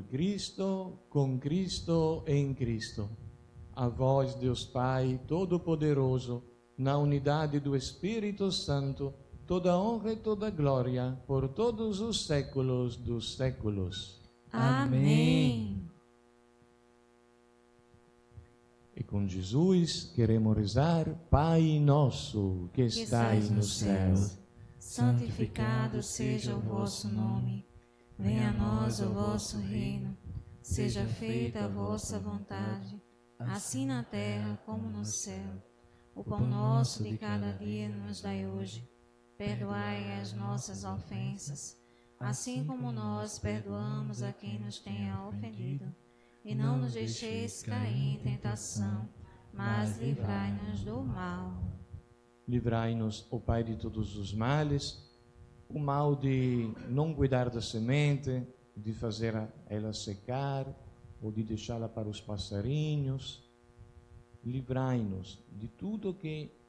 Cristo, com Cristo e em Cristo. A vós, Deus Pai Todo-Poderoso, na unidade do Espírito Santo, toda honra e toda glória por todos os séculos dos séculos. Amém. E com Jesus queremos rezar: Pai nosso que estais no céu, santificado seja o vosso nome. Venha a nós o vosso reino. Seja feita a vossa vontade, assim na terra como no céu. O pão nosso de cada dia nos dai hoje. Perdoai as nossas ofensas, assim como nós perdoamos a quem nos tenha ofendido. E não nos deixeis cair em tentação, mas livrai-nos do mal. livrai-nos, ó Pai, de todos os males, o mal de não cuidar da semente, de fazer ela secar, ou de deixá-la para os passarinhos. Livrai-nos de tudo que